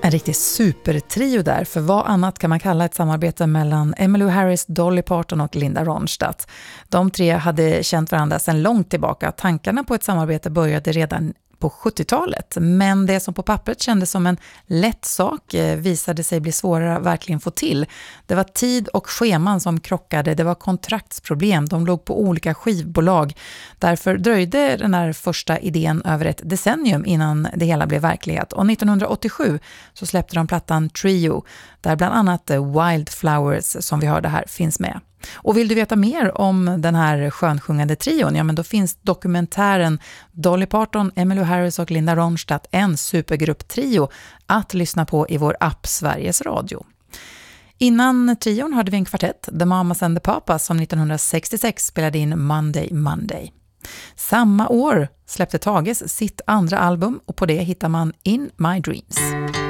En riktig supertrio där, för vad annat kan man kalla ett samarbete mellan Emmylou Harris, Dolly Parton och Linda Ronstadt. De tre hade känt varandra sedan långt tillbaka. Tankarna på ett samarbete började redan på 70-talet, men det som på pappret kändes som en lätt sak visade sig bli svårare att verkligen få till. Det var tid och scheman som krockade, det var kontraktsproblem, de låg på olika skivbolag. Därför dröjde den här första idén över ett decennium innan det hela blev verklighet. Och 1987 så släppte de plattan Trio, där bland annat Wildflowers som vi hörde här finns med. Och vill du veta mer om den här skönsjungande trion, ja men då finns dokumentären Dolly Parton, Emmylou Harris och Linda Ronstadt, en supergrupp-trio att lyssna på i vår app Sveriges Radio. Innan trion hörde vi en kvartett, The Mamas and the Papas, som 1966 spelade in Monday Monday. Samma år släppte Tages sitt andra album och på det hittar man In My Dreams.